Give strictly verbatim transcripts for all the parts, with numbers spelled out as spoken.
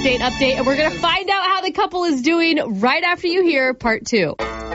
date update, and we're going to find out how the couple is doing right after you hear part two.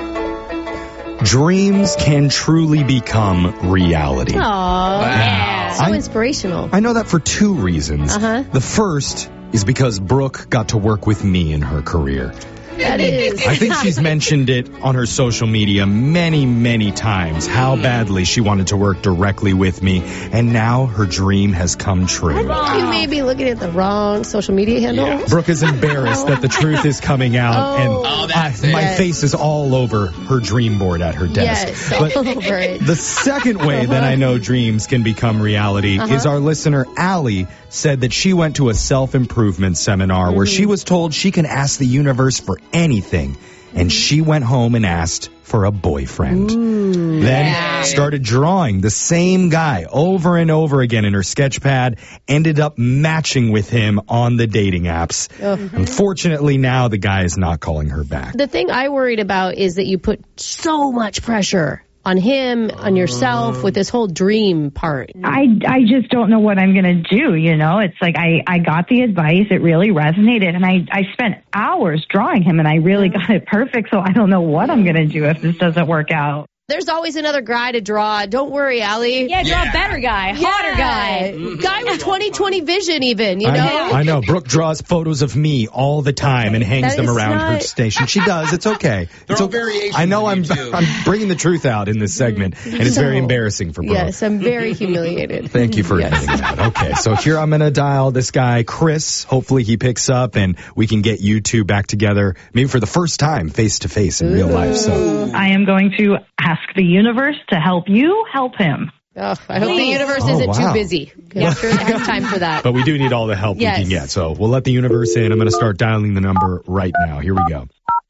Dreams can truly become reality. Aww, yeah. So I- inspirational. I know that for two reasons. Uh-huh. The first is because Brooke got to work with me in her career. That is. I think she's mentioned it on her social media many, many times, how badly she wanted to work directly with me, and now her dream has come true. You may be looking at the wrong social media handle. Yeah. Brooke is embarrassed that the truth is coming out, Oh. and Oh, that's I- it. my Yes. face is all over her dream board at her desk. Yes, But all over it. the second way that I know dreams can become reality Uh-huh. is our listener, Allie, said that she went to a self-improvement seminar where Mm-hmm. she was told she can ask the universe for anything. And she went home and asked for a boyfriend. Then yeah. started drawing the same guy over and over again in her sketch pad, ended up matching with him on the dating apps. Unfortunately, now the guy is not calling her back. The thing I worried about is that you put so much pressure on him, on yourself, with this whole dream part. I, I just don't know what I'm going to do, you know? It's like I, I got the advice. It really resonated. And I, I spent hours drawing him, and I really got it perfect. So I don't know what I'm going to do if this doesn't work out. There's always another guy to draw. Don't worry, Allie. Yeah, draw Yeah. a better guy, hotter guy. Guy with twenty twenty vision even, you I know? know, I know. Brooke draws photos of me all the time and hangs That them is around her not- station. She does. It's okay. They're It's all okay. variations I know of I'm you, too. I'm bringing the truth out in this segment, and it's very So- embarrassing for Brooke. Yes, I'm very humiliated. Thank you for Yes. admitting that. Okay, so here I'm going to dial this guy, Chris. Hopefully he picks up and we can get you two back together, maybe for the first time, face to face in real life. So I am going to ask the universe to help you help him. Oh, I hope the Please. universe Oh, isn't too wow. busy. I'm sure it has time for that. But we do need all the help Yes. we can get. So we'll let the universe in. I'm going to start dialing the number right now. Here we go.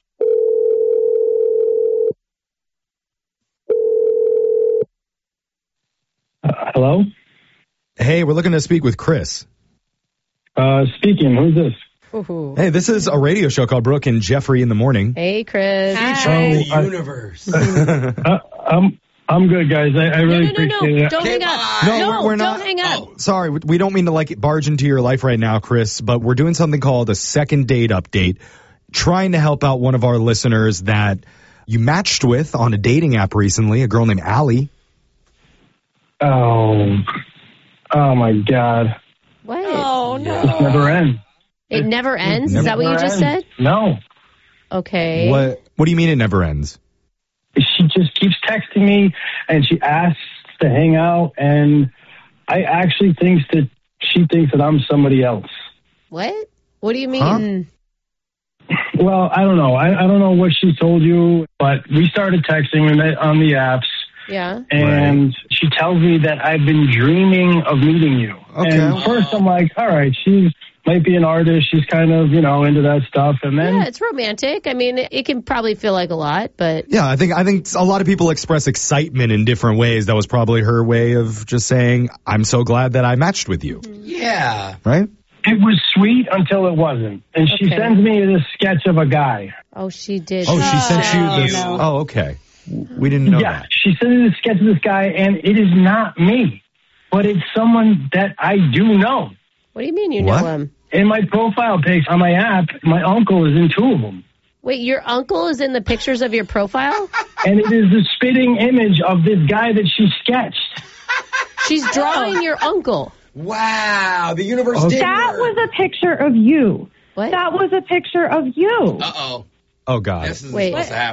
Uh, hello? Hey, we're looking to speak with Chris. Uh, speaking. Who's this? Ooh. Hey, this is a radio show called Brooke and Jeffrey in the Morning. Hey, Chris. Featuring the Oh, I- universe. Uh, I'm I'm good, guys. I, I No, really no, no, appreciate no. it. Don't hang Okay, up. bye. No, No, we're, we're don't not. hang up. Oh. Sorry, we don't mean to like barge into your life right now, Chris, but we're doing something called a second date update, trying to help out one of our listeners that you matched with on a dating app recently, a girl named Allie. Oh, oh my God! What? Oh, This no. never ends. It never ends? Is Never that what you Never just ends. said? No. Okay. What What do you mean it never ends? She just keeps texting me, and she asks to hang out, and I actually think that she thinks that I'm somebody else. What? What do you mean? Huh? Well, I don't know. I, I don't know what she told you, but we started texting we met on the apps. Yeah. And she tells me that I've been dreaming of meeting you. Okay. And first I'm like, all right, she might be an artist. She's kind of, you know, into that stuff. And then, Yeah, it's romantic. I mean, it can probably feel like a lot, but Yeah, I think I think a lot of people express excitement in different ways. That was probably her way of just saying, "I'm so glad that I matched with you." Yeah. Right? it was sweet until it wasn't. And she Okay. sends me this sketch of a guy. oh, she did. Oh, she sent you this. no. Oh, okay. We didn't know yeah, that. she sent me this sketch of this guy, and it is not me, but it's someone that I do know. What do you mean you What? know him? In my profile pics on my app, my uncle is in two of them. Wait, your uncle is in the pictures of your profile? And it is the spitting image of this guy that she sketched. She's drawing your uncle. Wow. The universe Okay. did That work. was a picture of you. What? That was a picture of you. Uh-oh. Oh, God. This is Wait. supposed to happen.